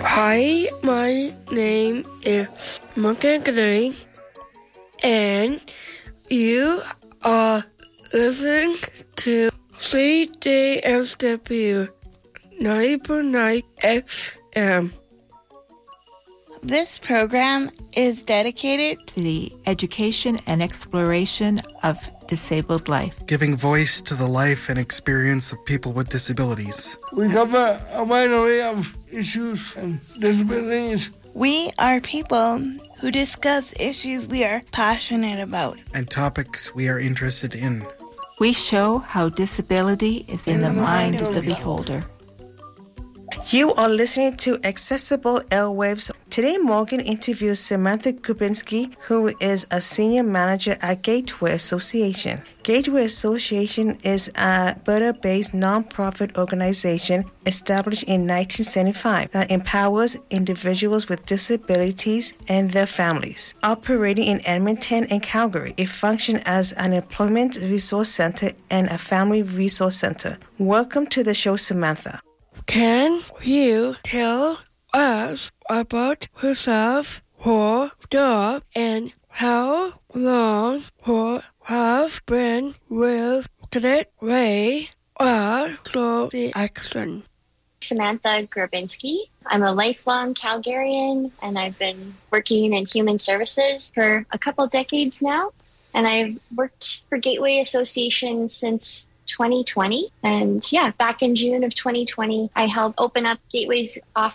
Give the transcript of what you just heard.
Hi, my name is Morgan Gray, and you are listening to CJSW 90.9 FM. This program is dedicated to the education and exploration of disabled life, giving voice to the life and experience of people with disabilities. We cover a wide array of issues and disabilities. We are people who discuss issues we are passionate about and topics we are interested in. We show how disability is in the mind of the beholder. You are listening to Accessible Airwaves. Today, Morgan interviews Samantha Grabinski, who is a senior manager at Gateway Association. Gateway Association is a Alberta-based nonprofit organization established in 1975 that empowers individuals with disabilities and their families. Operating in Edmonton and Calgary, it functions as an employment resource center and a family resource center. Welcome to the show, Samantha. Can you tell us about yourself, your job, and how long you have been with Gateway Association? Samantha Grabinski. I'm a lifelong Calgarian, and I've been working in human services for a couple decades now. And I've worked for Gateway Association since 2020. And back in June of 2020, I helped open up Gateway's